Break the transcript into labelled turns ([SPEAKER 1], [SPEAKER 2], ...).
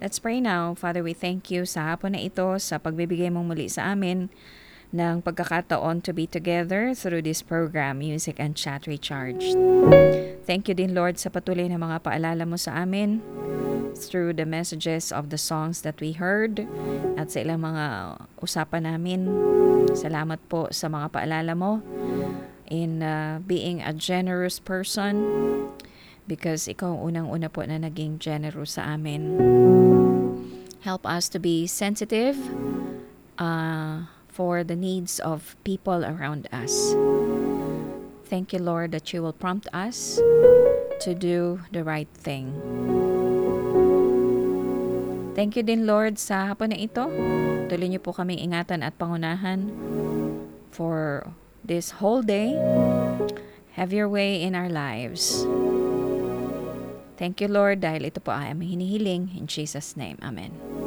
[SPEAKER 1] Let's pray now. Father, we thank you sa hapon na ito, sa pagbibigay mong muli sa amin ng pagkakataon to be together through this program, Music and Chat Recharged. Thank you din, Lord, sa patuloy na mga paalala mo sa amin through the messages of the songs that we heard at sa ilang mga usapan namin. Salamat po sa mga paalala mo in being a generous person because ikaw ang unang-una po na naging generous sa amin. Help us to be sensitive for the needs of people around us. Thank you, Lord, that you will prompt us to do the right thing. Thank you din, Lord, sa hapon na ito. Tuloy niyo po kaming ingatan at pangunahan for this whole day. Have your way in our lives. Thank you, Lord, dahil ito po ay aming hinihiling. In Jesus' name, Amen.